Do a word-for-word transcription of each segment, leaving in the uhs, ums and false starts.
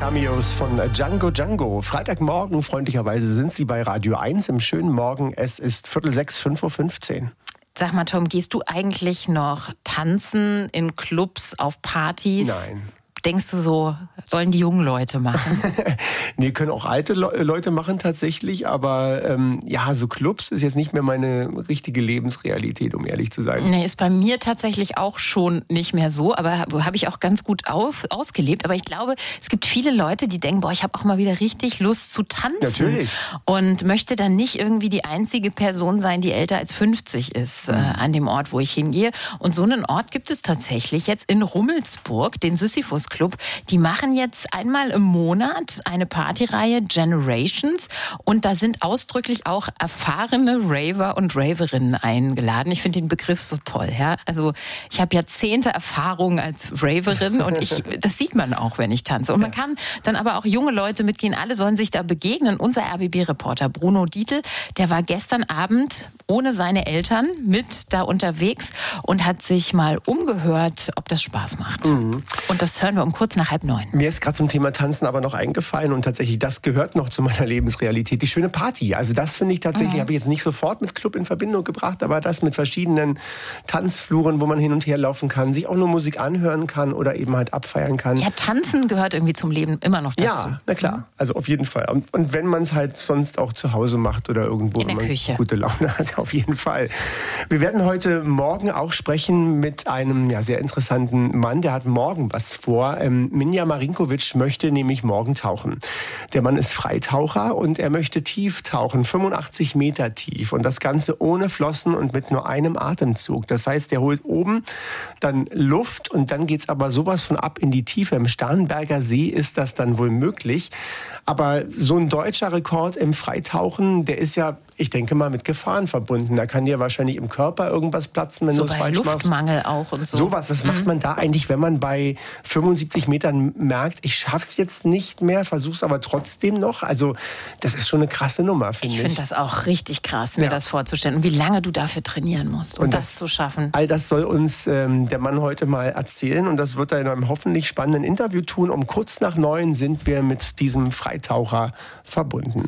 Cameos von Django Django. Freitagmorgen, freundlicherweise, sind Sie bei Radio eins im schönen Morgen. Es ist Viertel sechs, fünf Uhr fünfzehn. Sag mal, Tom, gehst du eigentlich noch tanzen in Clubs, auf Partys? Nein. Denkst du so, sollen die jungen Leute machen? Nee, können auch alte Le- Leute machen tatsächlich, aber ähm, ja, so Clubs ist jetzt nicht mehr meine richtige Lebensrealität, um ehrlich zu sein. Nee, ist bei mir tatsächlich auch schon nicht mehr so, aber habe ich auch ganz gut auf, ausgelebt. Aber ich glaube, es gibt viele Leute, die denken, boah, ich habe auch mal wieder richtig Lust zu tanzen. Natürlich. Und möchte dann nicht irgendwie die einzige Person sein, die älter als fünfzig ist, mhm. äh, an dem Ort, wo ich hingehe. Und so einen Ort gibt es tatsächlich jetzt in Rummelsburg, den Sisyphus Club. Die machen jetzt einmal im Monat eine Partyreihe Generations und da sind ausdrücklich auch erfahrene Raver und Raverinnen eingeladen. Ich finde den Begriff so toll. Ja? Also ich habe Jahrzehnte Erfahrung als Raverin und ich, das sieht man auch, wenn ich tanze. Und man kann dann aber auch junge Leute mitgehen. Alle sollen sich da begegnen. Unser R B B-Reporter Bruno Dietl, der war gestern Abend ohne seine Eltern mit da unterwegs und hat sich mal umgehört, ob das Spaß macht. Mhm. Und das hören wir um kurz nach halb neun. Mir ist gerade zum Thema Tanzen aber noch eingefallen und tatsächlich, das gehört noch zu meiner Lebensrealität, die schöne Party. Also das finde ich tatsächlich, mhm. habe ich jetzt nicht sofort mit Club in Verbindung gebracht, aber das mit verschiedenen Tanzfluren, wo man hin und her laufen kann, sich auch nur Musik anhören kann oder eben halt abfeiern kann. Ja, tanzen gehört irgendwie zum Leben immer noch dazu. Ja, na klar, also auf jeden Fall. Und, und wenn man es halt sonst auch zu Hause macht oder irgendwo, in der wenn man Küche. Gute Laune hat, auf jeden Fall. Wir werden heute Morgen auch sprechen mit einem ja, sehr interessanten Mann, der hat morgen was vor. Ähm, Minja Marinkovic möchte nämlich morgen tauchen. Der Mann ist Freitaucher und er möchte tief tauchen, fünfundachtzig Meter tief. Und das Ganze ohne Flossen und mit nur einem Atemzug. Das heißt, er holt oben dann Luft und dann geht's aber sowas von ab in die Tiefe. Im Starnberger See ist das dann wohl möglich. Aber so ein deutscher Rekord im Freitauchen, der ist ja, ich denke mal, mit Gefahren verbunden. Da kann dir wahrscheinlich im Körper irgendwas platzen, wenn so du es falsch machst. Luftmangel auch und so. Sowas, was mhm. macht man da eigentlich, wenn man bei fünfundsiebzig Metern merkt, ich schaff's jetzt nicht mehr, versuch's aber trotzdem noch? Also das ist schon eine krasse Nummer, finde ich. Ich finde das auch richtig krass, mir ja. das vorzustellen. Und wie lange du dafür trainieren musst, um und das, das zu schaffen. All das soll uns ähm, der Mann heute mal erzählen und das wird er in einem hoffentlich spannenden Interview tun. Um kurz nach neun sind wir mit diesem Freitaucher verbunden.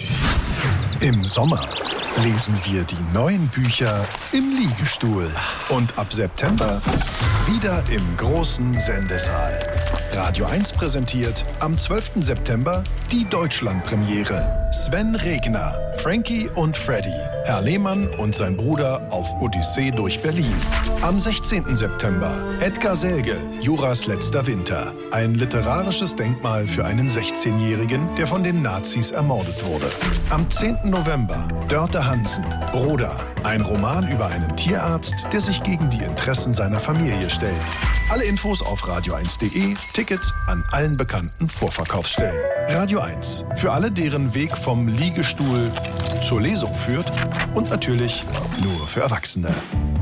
Im Sommer lesen wir die neuen Bücher im Liegestuhl. Und ab September wieder im großen Sendesaal. Radio eins präsentiert am zwölften September die Deutschlandpremiere. Sven Regner, Frankie und Freddy, Herr Lehmann und sein Bruder auf Odyssee durch Berlin. Am sechzehnten September Edgar Selge, Juras letzter Winter. Ein literarisches Denkmal für einen sechzehnjährigen, der von den Nazis ermordet wurde. Am zehnten November Dörte Hansen, Broder. Ein Roman über einen Tierarzt, der sich gegen die Interessen seiner Familie stellt. Alle Infos auf radio eins punkt de, Tickets an allen bekannten Vorverkaufsstellen. Radio eins, für alle, deren Weg vom Liegestuhl zur Lesung führt und natürlich nur für Erwachsene.